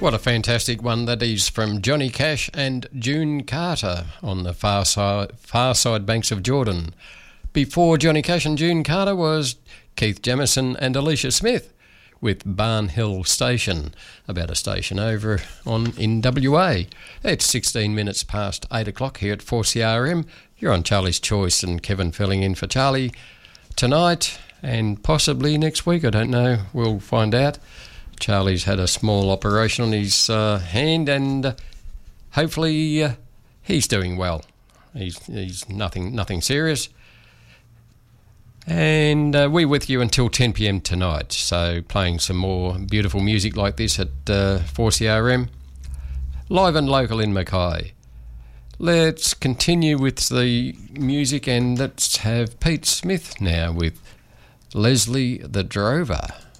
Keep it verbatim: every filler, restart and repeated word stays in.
What a fantastic one that is from Johnny Cash and June Carter on the far side, far side banks of Jordan. Before Johnny Cash and June Carter was Keith Jamison and Alicia Smith with Barn Hill Station, about a station over on in W A. It's sixteen minutes past eight o'clock here at four C R M. You're on Charlie's Choice and Kevin filling in for Charlie tonight and possibly next week. I don't know. We'll find out. Charlie's had a small operation on his uh, hand and uh, hopefully uh, he's doing well. He's he's nothing nothing serious. And uh, we're with you until ten p.m. tonight, so playing some more beautiful music like this at uh, four C R M, live and local in Mackay. Let's continue with the music and let's have Pete Smith now with Leslie the Drover.